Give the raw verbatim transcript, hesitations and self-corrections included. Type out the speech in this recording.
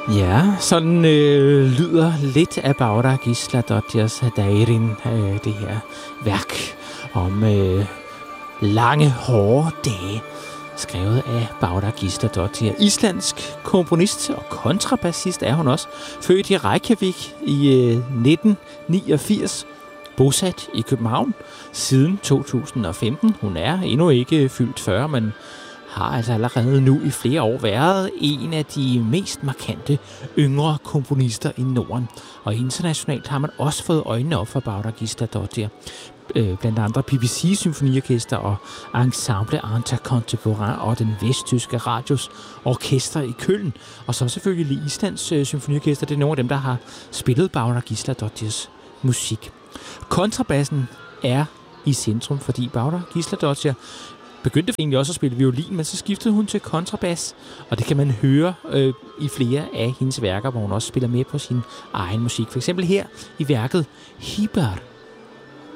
Ja, sådan øh, lyder lidt af Bára Gísladóttirs Darin, øh, det her værk om øh, lange, hårde dage, skrevet af Bára Gísladóttir. Islandsk komponist og kontrabassist er hun også, født i Reykjavik i øh, nitten niogfirs, bosat i København siden to tusind og femten. Hun er endnu ikke fyldt fyrre, men har altså allerede nu i flere år været en af de mest markante yngre komponister i Norden. Og internationalt har man også fået øjnene op for Bára Gísladóttir. Blandt andre P B C Symfoniorkester og Ensemble Intercontemporain og den vesttyske radios orkester i Køln. Og så selvfølgelig Islands Symfoniorkester. Det er nogle af dem, der har spillet Bára Gísladóttirs musik. Kontrabassen er i centrum, fordi Bára Gísladóttir begyndte egentlig også at spille violin, men så skiftede hun til kontrabas, og det kan man høre øh, i flere af hendes værker, hvor hun også spiller med på sin egen musik. For eksempel her i værket Híblar.